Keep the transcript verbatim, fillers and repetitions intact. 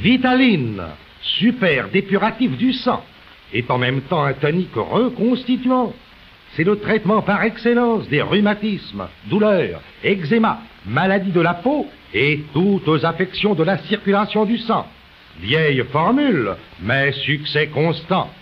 Vitaline, super dépuratif du sang, est en même temps un tonique reconstituant. C'est le traitement par excellence des rhumatismes, douleurs, eczéma, maladies de la peau et toutes affections de la circulation du sang. Vieille formule, mais succès constant.